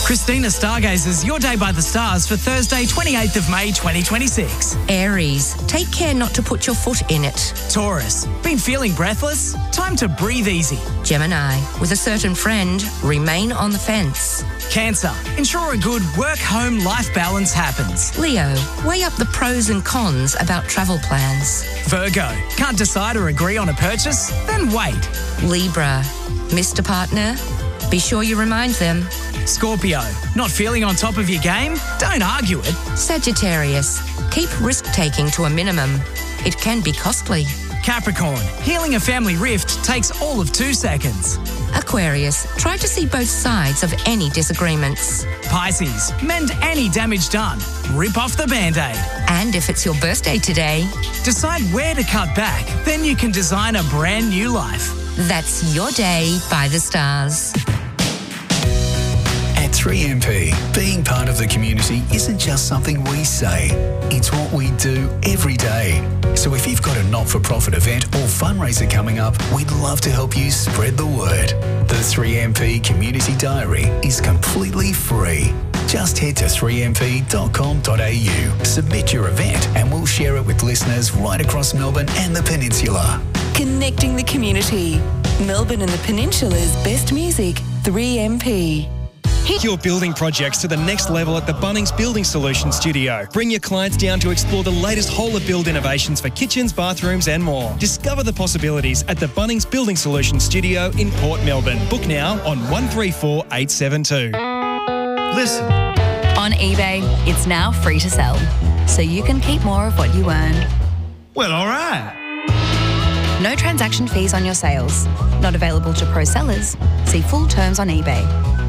Christina Stargazers, your day by the stars for Thursday, 28th of May 2026. Aries, take care not to put your foot in it. Taurus, been feeling breathless? Time to breathe easy. Gemini, with a certain friend, remain on the fence. Cancer, ensure a good work-home-life balance happens. Leo, weigh up the pros and cons about travel plans. Virgo, can't decide or agree on a purchase? Then wait. Libra, missed a partner? Be sure you remind them. Scorpio, not feeling on top of your game? Don't argue it. Sagittarius, keep risk-taking to a minimum. It can be costly. Capricorn, healing a family rift takes all of 2 seconds. Aquarius, try to see both sides of any disagreements. Pisces, mend any damage done. Rip off the Band-Aid. And if it's your birthday today, decide where to cut back, then you can design a brand new life. That's your day by the stars. At 3MP, being part of the community isn't just something we say, it's what we do every day. So if you've got a not-for-profit event or fundraiser coming up, we'd love to help you spread the word. The 3MP Community Diary is completely free. Just head to 3mp.com.au, submit your event, and we'll share it with listeners right across Melbourne and the Peninsula. Connecting the community. Melbourne and the Peninsula's best music, 3MP. Take your building projects to the next level at the Bunnings Building Solutions Studio. Bring your clients down to explore the latest whole-of-build innovations for kitchens, bathrooms and more. Discover the possibilities at the Bunnings Building Solutions Studio in Port Melbourne. Book now on 134872. Listen. On eBay, it's now free to sell, so you can keep more of what you earn. Well, all right. No transaction fees on your sales. Not available to pro sellers. See full terms on eBay.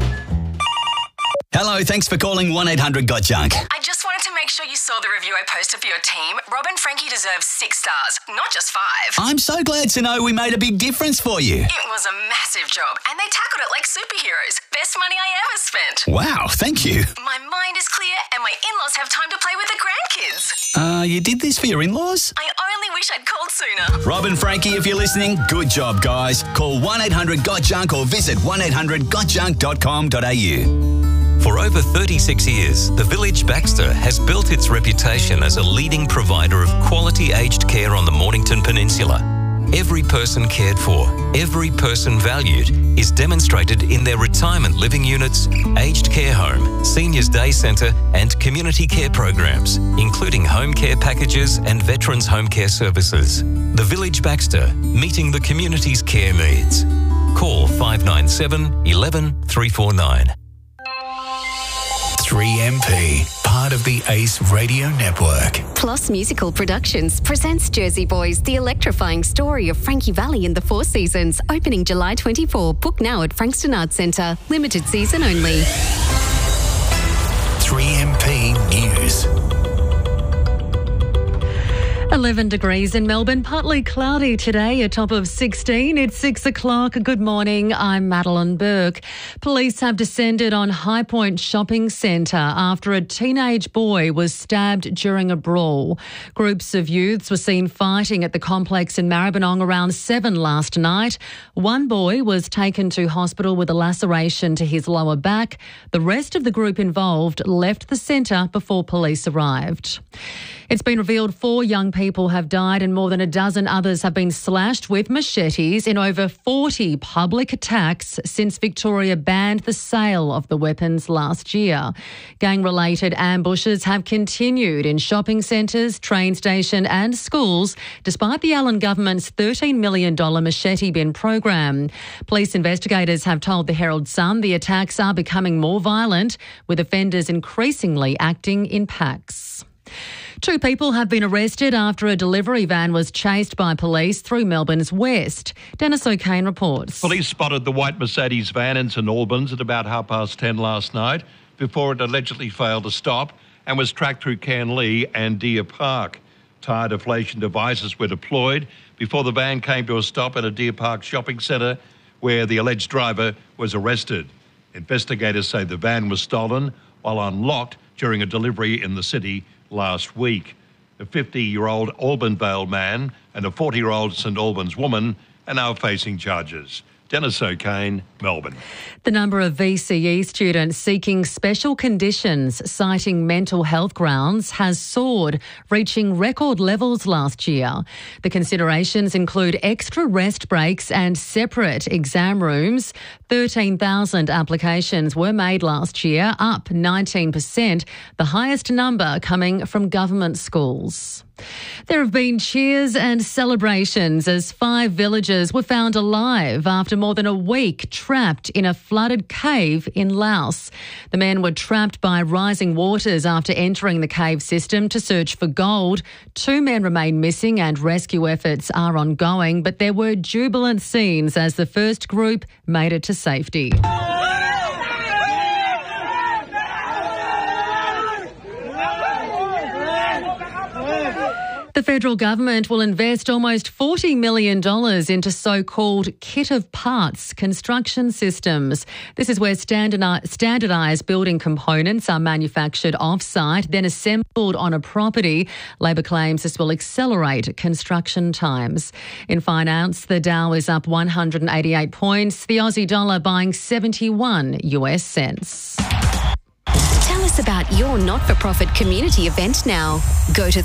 Hello, thanks for calling 1-800-GOT-JUNK. I just wanted to make sure you saw the review I posted for your team. Rob and Frankie deserve 6 stars, not just 5. I'm so glad to know we made a big difference for you. It was a massive job, and they tackled it like superheroes. Best money I ever spent. Wow, thank you. My mind is clear, and my in-laws have time to play with the grandkids. You did this for your in-laws? I only wish I'd called sooner. Rob and Frankie, if you're listening, good job, guys. Call 1-800-GOT-JUNK or visit 1800gotjunk.com.au. For over 36 years, the Village Baxter has built its reputation as a leading provider of quality aged care on the Mornington Peninsula. Every person cared for, every person valued is demonstrated in their retirement living units, aged care home, seniors day centre and community care programs, including home care packages and veterans home care services. The Village Baxter, meeting the community's care needs. Call 597 11 349. 3MP, part of the Ace Radio Network. Plus Musical Productions presents Jersey Boys, the electrifying story of Frankie Valli and the Four Seasons, opening July 24. Book now at Frankston Arts Centre. Limited season only. 3MP News. 11 degrees in Melbourne, partly cloudy today, a top of 16. It's 6 o'clock. Good morning, I'm Madeline Burke. Police have descended on High Point Shopping Centre after a teenage boy was stabbed during a brawl. Groups of youths were seen fighting at the complex in Maribyrnong around 7 last night. One boy was taken to hospital with a laceration to his lower back. The rest of the group involved left the centre before police arrived. It's been revealed 4 young people have died and more than a dozen others have been slashed with machetes in over 40 public attacks since Victoria banned the sale of the weapons last year. Gang-related ambushes have continued in shopping centres, train station and schools, despite the Allen government's $13 million machete bin program. Police investigators have told the Herald Sun the attacks are becoming more violent, with offenders increasingly acting in packs. 2 people have been arrested after a delivery van was chased by police through Melbourne's west. Dennis O'Kane reports. Police spotted the white Mercedes van in St Albans at about 10:30 last night before it allegedly failed to stop and was tracked through Canley and Deer Park. Tyre deflation devices were deployed before the van came to a stop at a Deer Park shopping centre where the alleged driver was arrested. Investigators say the van was stolen while unlocked during a delivery in the city last week. A 50-year-old Alban Vale man and a 40-year-old St Albans woman are now facing charges. Dennis O'Kane, Melbourne. The number of VCE students seeking special conditions citing mental health grounds has soared, reaching record levels last year. The considerations include extra rest breaks and separate exam rooms. 13,000 applications were made last year, up 19%, the highest number coming from government schools. There have been cheers and celebrations as 5 villagers were found alive after more than a week trapped in a flooded cave in Laos. The men were trapped by rising waters after entering the cave system to search for gold. 2 men remain missing and rescue efforts are ongoing, but there were jubilant scenes as the first group made it to safety. The federal government will invest almost $40 million into so-called kit of parts construction systems. This is where standardised building components are manufactured off-site, then assembled on a property. Labor claims this will accelerate construction times. In finance, the Dow is up 188 points, the Aussie dollar buying 71 US cents. Tell us about your not-for-profit community event now. Go to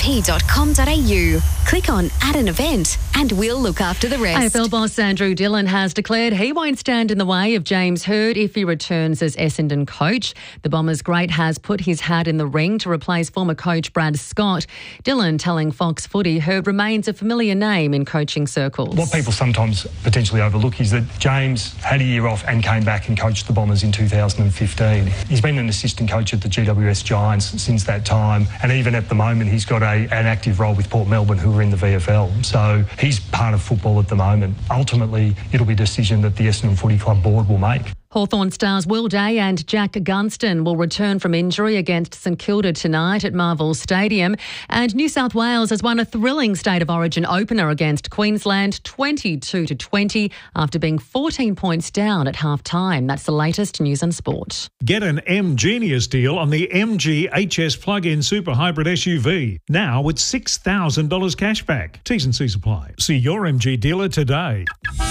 3mp.com.au, click on Add an Event, and we'll look after the rest. AFL boss Andrew Dillon has declared he won't stand in the way of James Hird if he returns as Essendon coach. The Bombers great has put his hat in the ring to replace former coach Brad Scott. Dillon telling Fox Footy Hird remains a familiar name in coaching circles. What people sometimes potentially overlook is that James had a year off and came back and coached the Bombers in 2015. He's been an assistant coach at the GWS Giants since that time, and even at the moment he's got an active role with Port Melbourne, who are in the VFL. So he's part of football at the moment. Ultimately, it'll be a decision that the Essendon Footy Club board will make. Hawthorn stars Will Day and Jack Gunston will return from injury against St Kilda tonight at Marvel Stadium. And New South Wales has won a thrilling State of Origin opener against Queensland 22-20 after being 14 points down at half-time. That's the latest news and sport. Get an M-Genius deal on the MG HS plug-in super hybrid SUV. Now with $6,000 cashback. T's and C's apply. See your MG dealer today.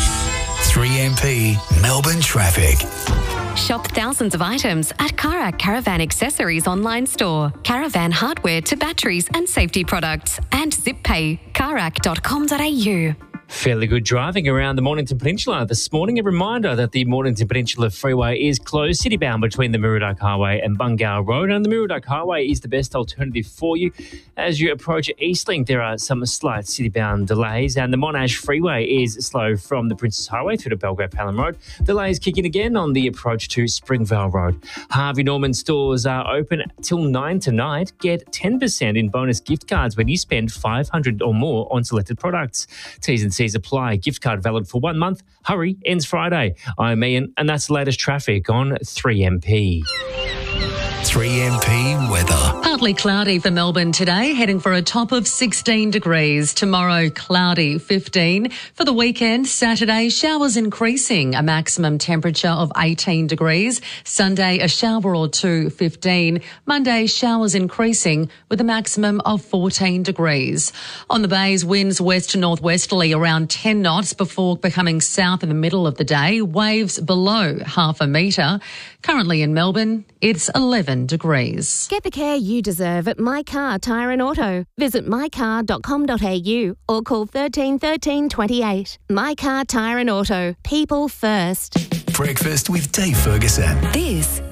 3MP Melbourne traffic. Shop thousands of items at Karak Caravan Accessories online store. Caravan hardware to batteries and safety products. And ZipPay. Karak.com.au. Fairly good driving around the Mornington Peninsula this morning. A reminder that the Mornington Peninsula Freeway is closed citybound between the Miraduc Highway and Bungal Road, and the Miraduc Highway is the best alternative for you. As you approach Eastlink, there are some slight citybound delays, and the Monash Freeway is slow from the Princess Highway through to Belgrave Palin Road. Delays kicking again on the approach to Springvale Road. Harvey Norman stores are open till 9 tonight. Get 10% in bonus gift cards when you spend $500 or more on selected products. T's and C's apply. Gift card valid for 1 month. Hurry, ends Friday. I'm Ian, and that's the latest traffic on 3MP. 3MP weather. Partly cloudy for Melbourne today, heading for a top of 16 degrees. Tomorrow, cloudy, 15. For the weekend, Saturday, showers increasing, a maximum temperature of 18 degrees. Sunday, a shower or two, 15. Monday, showers increasing with a maximum of 14 degrees. On the bays, winds west to northwesterly around 10 knots before becoming south in the middle of the day. Waves below half a metre. Currently in Melbourne, it's 11 degrees. Get the care you deserve at My Car Tyre and Auto. Visit mycar.com.au or call 13 13 28. My Car Tyre and Auto. People first. Breakfast with Dave Ferguson. This